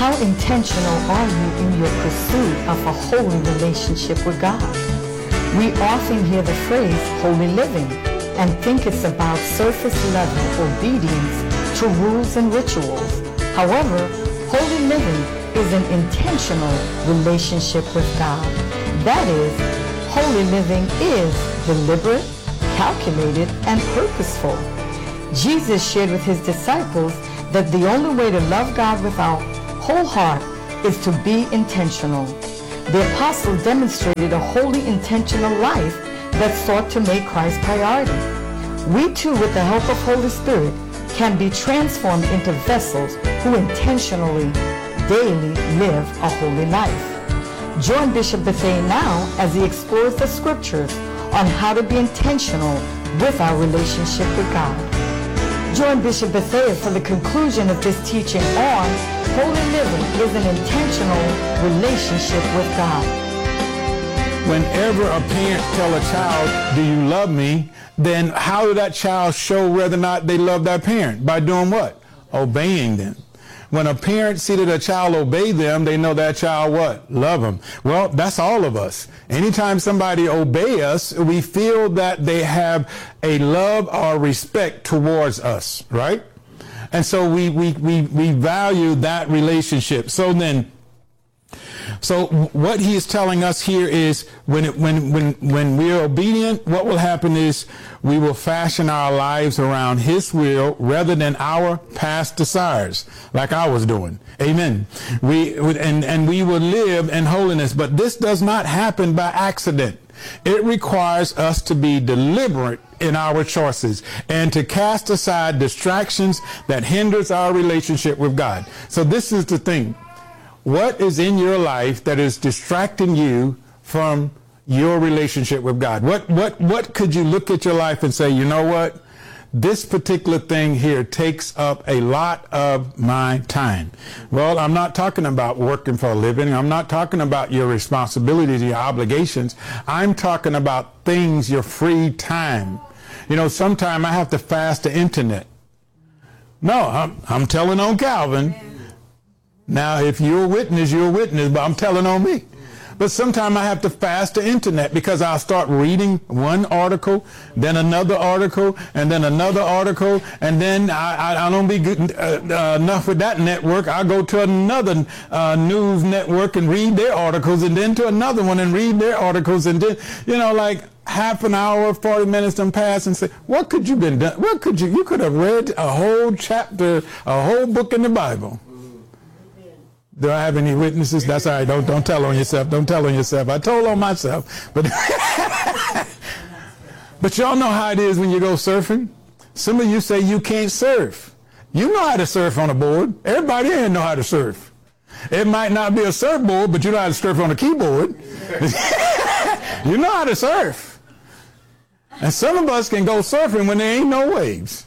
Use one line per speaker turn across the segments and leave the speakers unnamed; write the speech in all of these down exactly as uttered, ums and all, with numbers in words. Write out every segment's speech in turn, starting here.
How intentional are you in your pursuit of a holy relationship with God? We often hear the phrase holy living and think it's about surface level obedience to rules and rituals. However, holy living is an intentional relationship with God. That is, holy living is deliberate, calculated, and purposeful. Jesus shared with his disciples that the only way to love God with our whole heart is to be intentional. The apostles demonstrated a wholly intentional life that sought to make Christ priority. We too, with the help of Holy Spirit, can be transformed into vessels who intentionally, daily live a holy life. Join Bishop Bethea now as he explores the scriptures on how to be intentional with our relationship with God. Join Bishop Bethea for the conclusion of this teaching on holy living is an intentional relationship with God.
Whenever a parent tell a child, do you love me? Then how do that child show whether or not they love that parent? By doing what? Obeying them. When a parent see that a child obey them, they know that child what? Love them. Well, that's all of us. Anytime somebody obey us, we feel that they have a love or respect towards us, right? And so we, we, we, we value that relationship. So then, so what he is telling us here is when it, when when when we're obedient, what will happen is we will fashion our lives around his will rather than our past desires, like I was doing. Amen. We and and we will live in holiness, but this does not happen by accident. It requires us to be deliberate in our choices and to cast aside distractions that hinders our relationship with God. So this is the thing. What is in your life that is distracting you from your relationship with God? What what what could you look at your life and say, you know what? This particular thing here takes up a lot of my time. Well, I'm not talking about working for a living. I'm not talking about your responsibilities, your obligations. I'm talking about things, your free time. You know, sometimes I have to fast the internet. No, I'm, I'm telling on Calvin. Now, if you're a witness, you're a witness, but I'm telling on me. But sometimes I have to fast the internet because I'll start reading one article, then another article, and then another article, and then I, I, I don't be good uh, uh, enough with that network. I go to another uh, news network and read their articles, and then to another one and read their articles, and then, you know, like half an hour, forty minutes done pass and say, what could you been done? What could you, you could have read a whole chapter, a whole book in the Bible. Do I have any witnesses? That's all right. Don't, don't tell on yourself. Don't tell on yourself. I told on myself. But, but y'all know how it is when you go surfing. Some of you say you can't surf. You know how to surf on a board. Everybody here know how to surf. It might not be a surfboard, but you know how to surf on a keyboard. You know how to surf. And some of us can go surfing when there ain't no waves.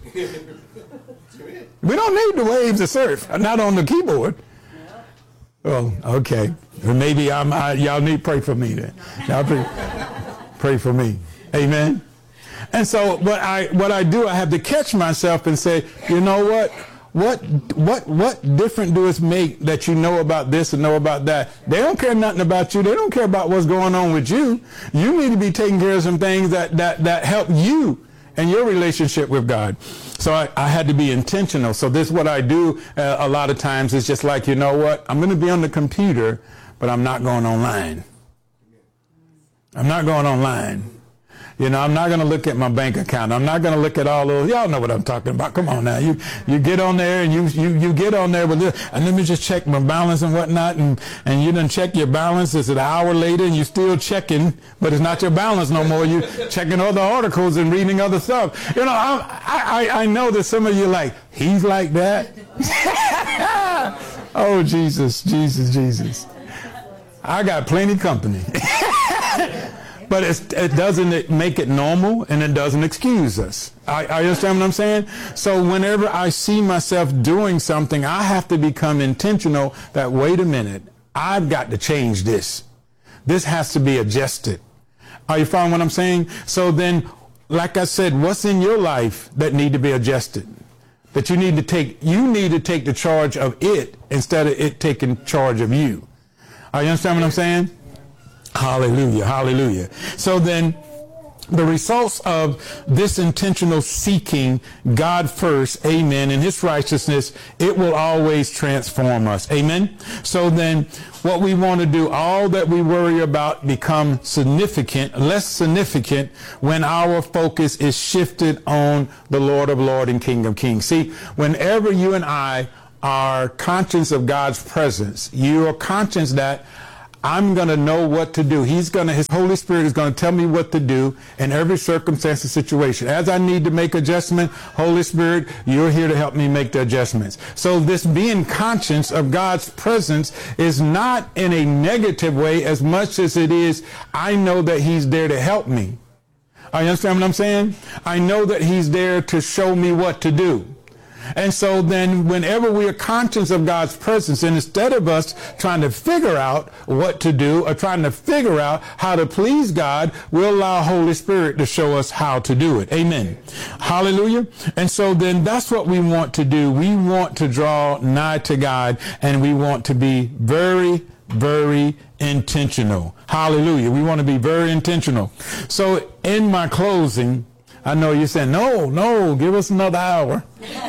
We don't need the waves to surf, not on the keyboard. Oh, okay. Well, maybe I'm, I, y'all need to pray for me then. Y'all pray, pray for me. Amen. And so what I what I do, I have to catch myself and say, you know what? What what what different do it make that you know about this and know about that? They don't care nothing about you. They don't care about what's going on with you. You need to be taking care of some things that that that help you and your relationship with God. So I, I had to be intentional. So this is what I do uh, a lot of times. It's just like, you know what? I'm going to be on the computer, but I'm not going online. I'm not going online. You know, I'm not going to look at my bank account. I'm not going to look at all those. Y'all know what I'm talking about. Come on now. You you get on there and you you, you get on there with this, and let me just check my balance and whatnot. And, and you done check your balance. It's an hour later and you still checking, but it's not your balance no more. You checking other articles and reading other stuff. You know, I I, I know that some of you like, he's like that. Oh, Jesus, Jesus, Jesus. I got plenty company. But it's, it doesn't make it normal, and it doesn't excuse us. I, I understand what I'm saying? So whenever I see myself doing something, I have to become intentional that, wait a minute, I've got to change this. This has to be adjusted. Are you following what I'm saying? So then, like I said, what's in your life that need to be adjusted? That you need to take, you need to take the charge of it instead of it taking charge of you. Are you understand what I'm saying? Hallelujah, hallelujah. So then, the results of this intentional seeking God first, amen, and his righteousness, it will always transform us, amen. So then what we want to do, all that we worry about become significant, less significant when our focus is shifted on the Lord of Lords and King of Kings. See, whenever you and I are conscious of God's presence, you are conscious that I'm going to know what to do. He's going to, his Holy Spirit is going to tell me what to do in every circumstance and situation. As I need to make adjustment, Holy Spirit, you're here to help me make the adjustments. So this being conscious of God's presence is not in a negative way as much as it is, I know that he's there to help me. You understand what I'm saying? I know that he's there to show me what to do. And so then whenever we are conscious of God's presence, and instead of us trying to figure out what to do or trying to figure out how to please God, we'll allow Holy Spirit to show us how to do it. Amen. Hallelujah. And so then that's what we want to do. We want to draw nigh to God, and we want to be very, very intentional. Hallelujah. We want to be very intentional. So in my closing, I know you're saying, no, no, give us another hour.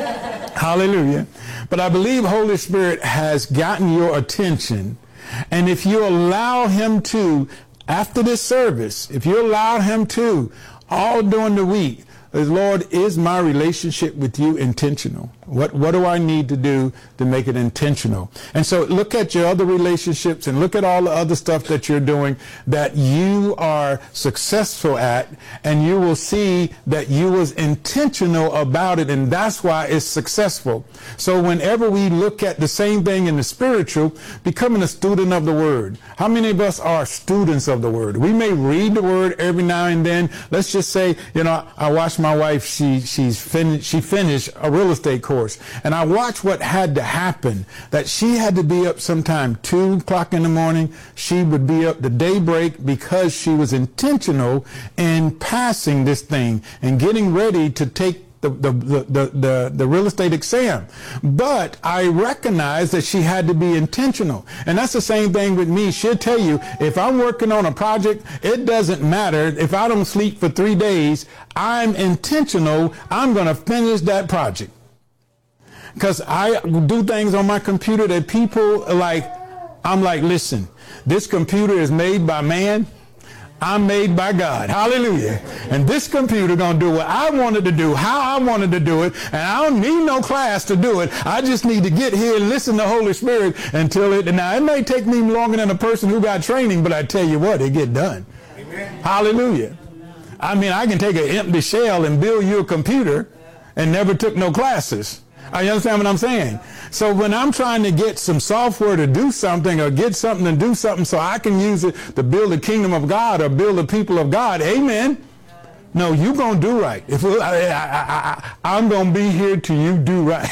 Hallelujah. But I believe Holy Spirit has gotten your attention. And if you allow him to, after this service, if you allow him to, all during the week, Lord, is my relationship with you intentional? What what do I need to do to make it intentional? And so look at your other relationships and look at all the other stuff that you're doing that you are successful at, and you will see that you was intentional about it, and that's why it's successful. So whenever we look at the same thing in the spiritual, becoming a student of the Word. How many of us are students of the Word? We may read the Word every now and then. Let's just say, you know, I watched my wife, she she's finished she finished a real estate course, and I watched what had to happen, that she had to be up sometime two o'clock in the morning. She would be up to daybreak because she was intentional in passing this thing and getting ready to take The, the, the, the, the real estate exam. But I recognize that she had to be intentional. And that's the same thing with me. She'll tell you, if I'm working on a project, it doesn't matter. If I don't sleep for three days, I'm intentional. I'm going to finish that project. Because I do things on my computer that people are like, I'm like, listen, this computer is made by man. I'm made by God. Hallelujah. And this computer going to do what I wanted to do, how I wanted to do it, and I don't need no class to do it. I just need to get here and listen to Holy Spirit until it, now it may take me longer than a person who got training, but I tell you what, it get done. Amen. Hallelujah. I mean, I can take an empty shell and build you a computer and never took no classes. You understand what I'm saying? So when I'm trying to get some software to do something or get something to do something so I can use it to build the kingdom of God or build the people of God, amen. No, you going to do right. If I, I, I, I'm going to be here till you do right.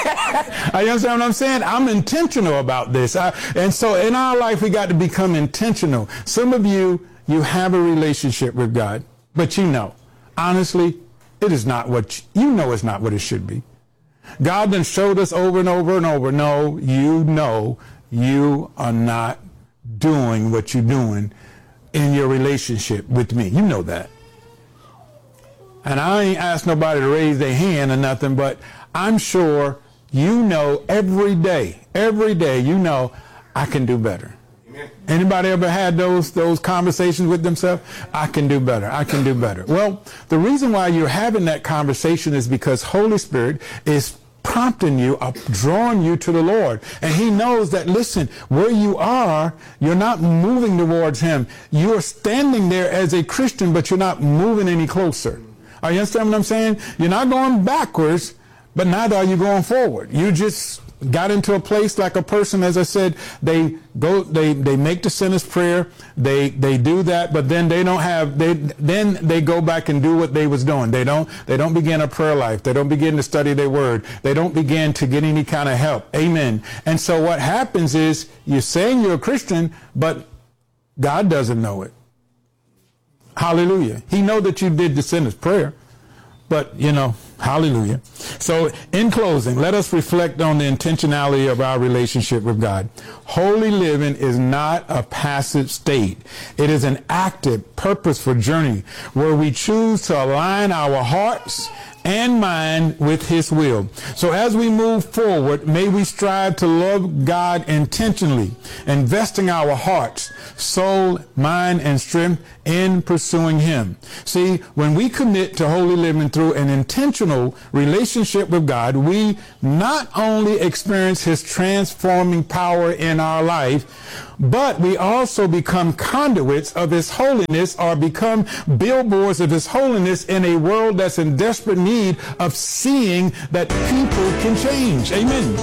You understand what I'm saying? I'm intentional about this. I, and so in our life, we got to become intentional. Some of you, you have a relationship with God, but you know, honestly, it is not what, you, you know it's not what it should be. God done showed us over and over and over, no, you know you are not doing what you're doing in your relationship with me. You know that. And I ain't asked nobody to raise their hand or nothing, but I'm sure you know every day, every day you know I can do better. Anybody ever had those those conversations with themselves? I can do better. I can do better. Well, the reason why you're having that conversation is because Holy Spirit is prompting you, uh, drawing you to the Lord. And he knows that, listen, where you are, you're not moving towards him. You're standing there as a Christian, but you're not moving any closer. Are you understand what I'm saying? You're not going backwards, but neither are you going forward. You just got into a place like a person, as I said, they go, they, they make the sinner's prayer, they, they do that, but then they don't have, they, then they go back and do what they was doing. They don't, they don't begin a prayer life. They don't begin to study their word. They don't begin to get any kind of help. Amen. And so what happens is you're saying you're a Christian, but God doesn't know it. Hallelujah. He know that you did the sinner's prayer, but you know, Hallelujah. So in closing, let us reflect on the intentionality of our relationship with God. Holy living is not a passive state. It is an active, purposeful journey where we choose to align our hearts and mind with his will. So as we move forward, may we strive to love God intentionally, investing our hearts, soul, mind, and strength in pursuing him. See, when we commit to holy living through an intentional relationship with God, we not only experience his transforming power in our life, but we also become conduits of his holiness, or become billboards of his holiness in a world that's in desperate need of seeing that people can change. Amen.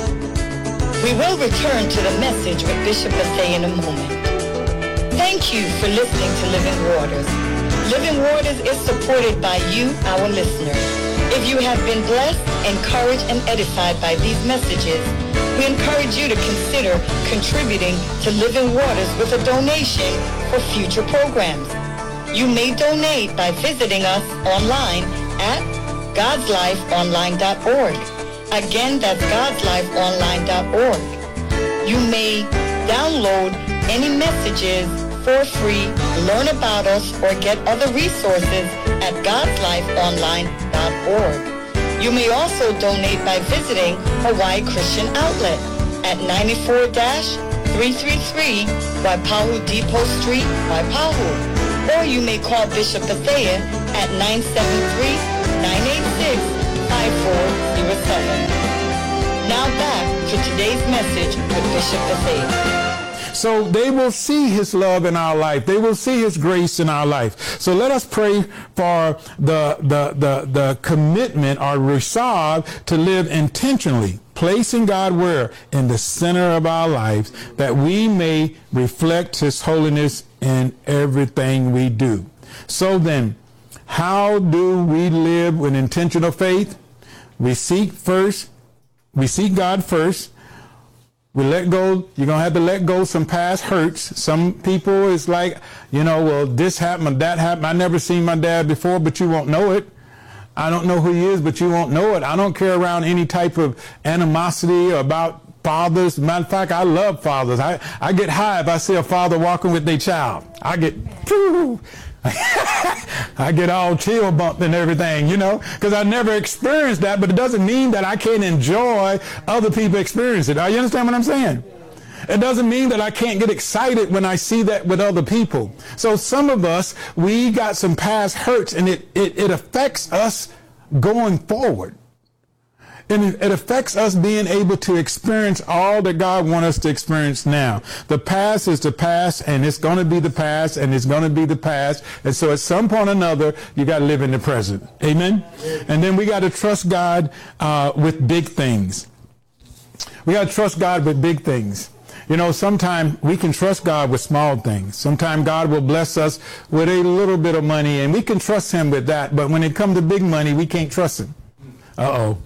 We will return to the message with Bishop Bethea in a moment. Thank you for listening to Living Waters. Living Waters is supported by you, our listeners. If you have been blessed, encouraged, and edified by these messages, we encourage you to consider contributing to Living Waters with a donation for future programs. You may donate by visiting us online at gods life online dot org. Again, that's gods life online dot org. You may download any messages for free, learn about us, or get other resources at gods life online dot org. You may also donate by visiting Hawaii Christian Outlet at ninety-four three thirty-three Waipahu Depot Street, Waipahu. Or you may call Bishop Bethea at nine seven three, nine eight six, five four zero seven. Now back to today's message with Bishop Bethea.
So they will see his love in our life. They will see his grace in our life. So let us pray for the, the, the, the commitment or resolve to live intentionally, placing God where? In the center of our lives, that we may reflect his holiness in everything we do. So then, how do we live with intentional faith? We seek first, we seek God first. We let go. You're going to have to let go some past hurts. Some people, it's like, you know, well, this happened, that happened. I never seen my dad before, but you won't know it. I don't know who he is, but you won't know it. I don't care around any type of animosity about fathers. Matter of fact, I love fathers. I, I get high if I see a father walking with their child. I get, I get all chill bumped and everything, you know, because I never experienced that, but it doesn't mean that I can't enjoy other people experience it. Are you understand what I'm saying? It doesn't mean that I can't get excited when I see that with other people. So some of us, we got some past hurts, and it, it, it affects us going forward. And it affects us being able to experience all that God wants us to experience now. The past is the past, and it's going to be the past, and it's going to be the past. And so at some point or another, you got to live in the present. Amen? And then we got to trust God uh, with big things. We got to trust God with big things. You know, sometimes we can trust God with small things. Sometimes God will bless us with a little bit of money, and we can trust him with that. But when it comes to big money, we can't trust him. Uh-oh.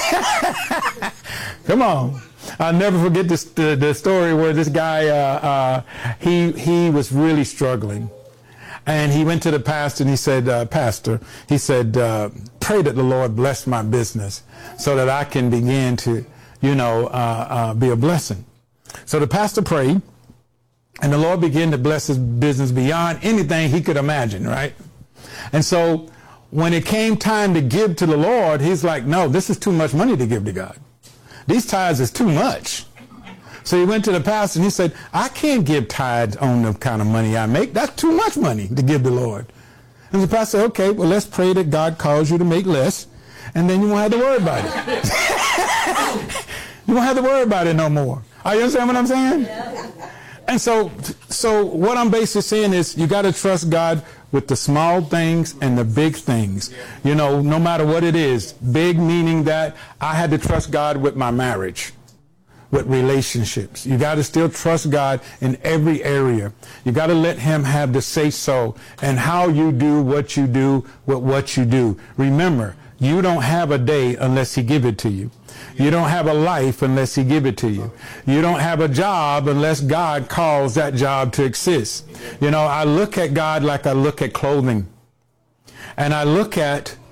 Come on. I'll never forget this, the, the story where this guy, uh, uh, he, he was really struggling. And he went to the pastor and he said, uh, Pastor, he said, uh, pray that the Lord bless my business so that I can begin to, you know, uh, uh, be a blessing. So the pastor prayed, and the Lord began to bless his business beyond anything he could imagine, right? And so when it came time to give to the Lord, he's like, no, this is too much money to give to God. These tithes is too much. So he went to the pastor and he said, I can't give tithes on the kind of money I make. That's too much money to give the Lord. And the pastor said, okay, well, let's pray that God calls you to make less, and then you won't have to worry about it. You won't have to worry about it no more. Are you understand what I'm saying? Yeah. And so, so what I'm basically saying is you got to trust God with the small things and the big things. You know, no matter what it is. Big meaning that I had to trust God with my marriage, with relationships. You got to still trust God in every area. You got to let him have the say so and how you do what you do with what you do. Remember, you don't have a day unless he give it to you. You don't have a life unless he give it to you. You don't have a job unless God calls that job to exist. You know, I look at God like I look at clothing. And I look at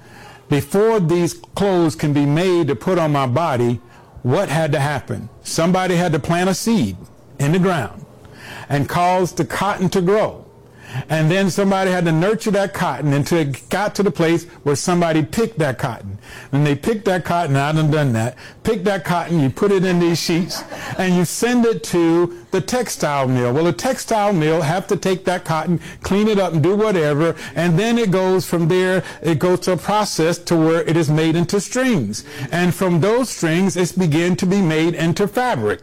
before these clothes can be made to put on my body, what had to happen? Somebody had to plant a seed in the ground and cause the cotton to grow. And then somebody had to nurture that cotton until it got to the place where somebody picked that cotton. When they picked that cotton, I done done that, pick that cotton, you put it in these sheets, and you send it to the textile mill. Well, the textile mill have to take that cotton, clean it up and do whatever, and then it goes from there, it goes to a process to where it is made into strings. And from those strings, it's begin to be made into fabric.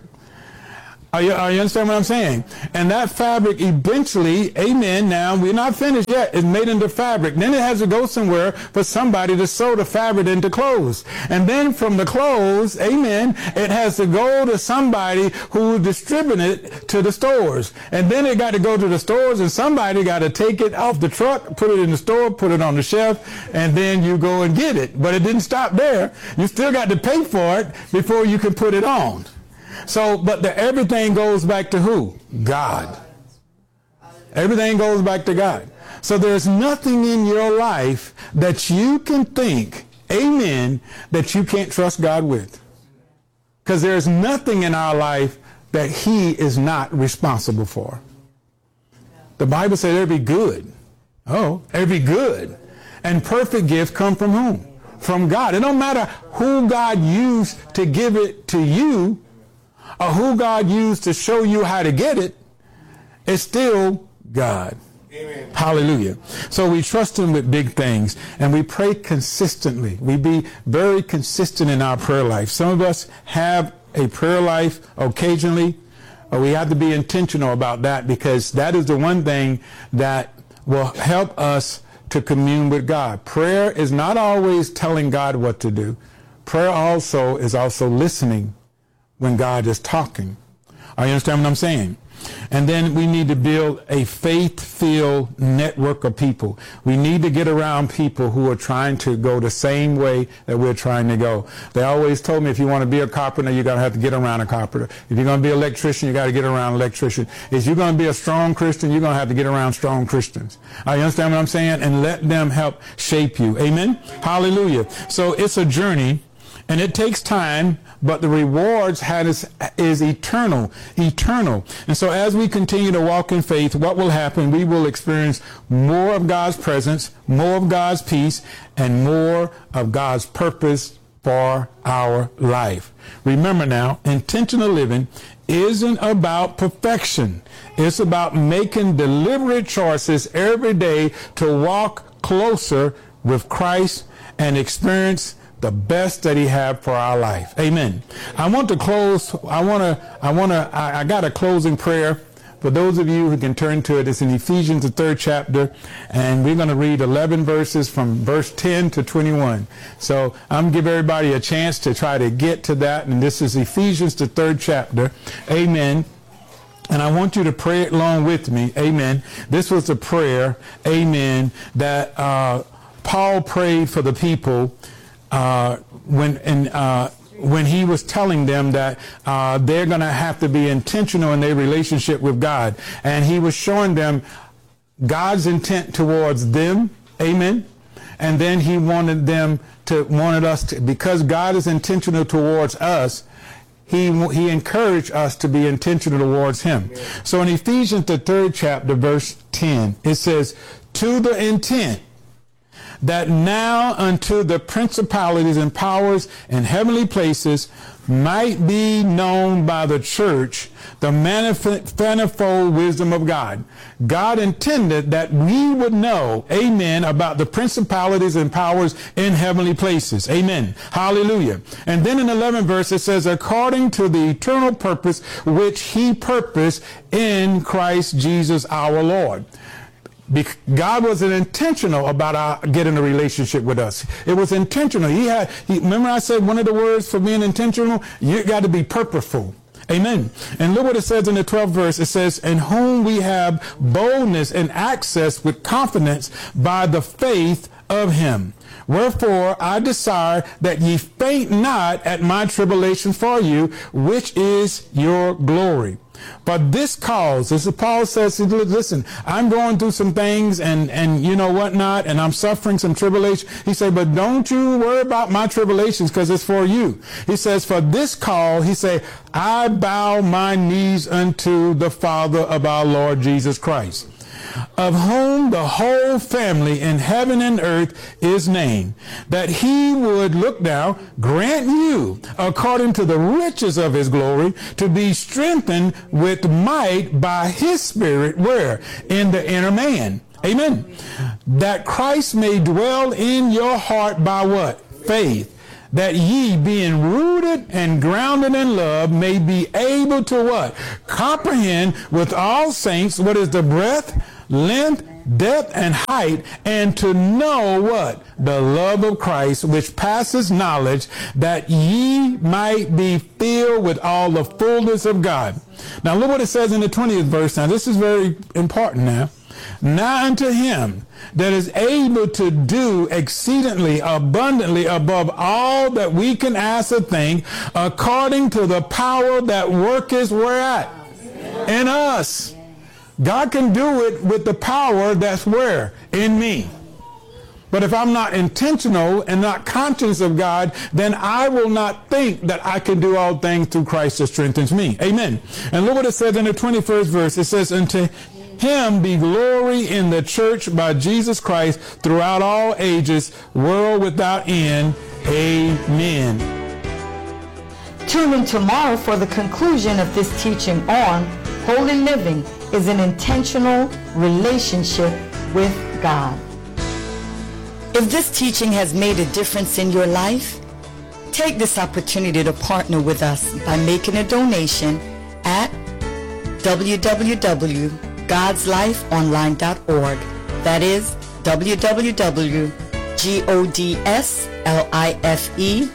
Are you, are you understand what I'm saying? And that fabric eventually, amen, now we're not finished yet, it's made into fabric. Then it has to go somewhere for somebody to sew the fabric into clothes. And then from the clothes, amen, it has to go to somebody who will distribute it to the stores. And then it got to go to the stores and somebody got to take it off the truck, put it in the store, put it on the shelf, and then you go and get it. But it didn't stop there. You still got to pay for it before you can put it on. So, but the, everything goes back to who? God. Everything goes back to God. So there's nothing in your life that you can think, amen, that you can't trust God with. Because there's nothing in our life that he is not responsible for. The Bible said every good, oh, every good and perfect gift come from whom? From God. It don't matter who God used to give it to you, or who God used to show you how to get it, it's still God. Amen. Hallelujah. So we trust him with big things and we pray consistently. We be very consistent in our prayer life. Some of us have a prayer life occasionally, but we have to be intentional about that because that is the one thing that will help us to commune with God. Prayer is not always telling God what to do. Prayer also is also listening when God is talking. Are you understand what I'm saying? And then we need to build a faith-filled network of people. We need to get around people who are trying to go the same way that we're trying to go. They always told me if you want to be a carpenter, you're going to have to get around a carpenter. If you're going to be an electrician, you got to get around an electrician. If you're going to be a strong Christian, you're going to have to get around strong Christians. Are you understand what I'm saying? And let them help shape you. Amen? Hallelujah. So it's a journey. And it takes time, but the rewards has, is eternal, eternal. And so as we continue to walk in faith, what will happen? We will experience more of God's presence, more of God's peace, and more of God's purpose for our life. Remember now, intentional living isn't about perfection. It's about making deliberate choices every day to walk closer with Christ and experience the best that he had for our life. Amen. I want to close. I want to, I want to, I, I got a closing prayer for those of you who can turn to it. It's in Ephesians, the third chapter, and we're going to read eleven verses from verse ten to twenty-one. So I'm going to give everybody a chance to try to get to that. And this is Ephesians, the third chapter. Amen. And I want you to pray it along with me. Amen. This was a prayer, amen, that uh, Paul prayed for the people Uh, when and uh, when he was telling them that uh, they're going to have to be intentional in their relationship with God, and he was showing them God's intent towards them, amen. And then he wanted them to wanted us to, because God is intentional towards us. He he encouraged us to be intentional towards him. So in Ephesians the third chapter, verse ten, it says, "To the intent that now unto the principalities and powers in heavenly places might be known by the church the manifold wisdom of God." God intended that we would know, amen, about the principalities and powers in heavenly places. Amen. Hallelujah. And then in the eleventh verse, it says, according to the eternal purpose which he purposed in Christ Jesus our Lord. God wasn't intentional about our getting a relationship with us. It was intentional. He had, he, remember I said one of the words for being intentional? You got to be purposeful. Amen. And look what it says in the twelfth verse. It says, in whom we have boldness and access with confidence by the faith of him. Wherefore I desire that ye faint not at my tribulation for you, which is your glory. For this cause, as Paul says, listen, I'm going through some things and, and you know whatnot, and I'm suffering some tribulation. He said, but don't you worry about my tribulations, because it's for you. He says, for this cause, he said, I bow my knees unto the Father of our Lord Jesus Christ, of whom the whole family in heaven and earth is named, that he would, look down, grant you, according to the riches of his glory, to be strengthened with might by his Spirit, where? In the inner man. Amen. That Christ may dwell in your heart by what? Faith. That ye, being rooted and grounded in love, may be able to what? Comprehend with all saints what is the breadth, length, depth, and height, and to know what? The love of Christ, which passes knowledge, that ye might be filled with all the fullness of God. Now look what it says in the twentieth verse. Now this is very important now. Now unto him that is able to do exceedingly abundantly above all that we can ask or think, according to the power that worketh where at? In us. God can do it with the power that's where? In me. But if I'm not intentional and not conscious of God, then I will not think that I can do all things through Christ that strengthens me. Amen. And look what it says in the twenty-first verse. It says, unto him be glory in the church by Jesus Christ throughout all ages, world without end. Amen.
Tune in tomorrow for the conclusion of this teaching on holy living is an intentional relationship with God. If this teaching has made a difference in your life, take this opportunity to partner with us by making a donation at w w w dot gods life online dot org. That is w w w dot gods life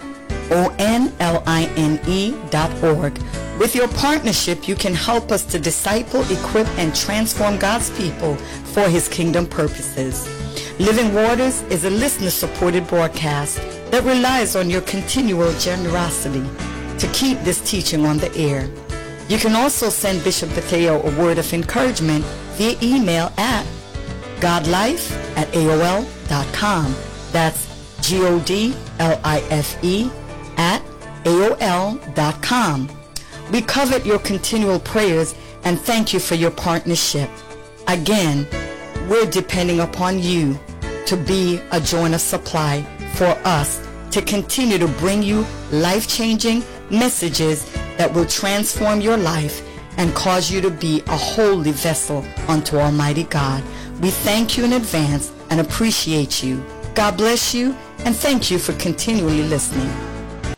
online dot org. With your partnership, you can help us to disciple, equip, and transform God's people for his kingdom purposes. Living Waters is a listener-supported broadcast that relies on your continual generosity to keep this teaching on the air. You can also send Bishop Bethea a word of encouragement via email at godlife at A O L dot com. That's G O D L I F E at A O L dot com. We covet your continual prayers and thank you for your partnership. Again, we're depending upon you to be a joint of supply for us to continue to bring you life-changing messages that will transform your life and cause you to be a holy vessel unto Almighty God. We thank you in advance and appreciate you. God bless you, and thank you for continually listening.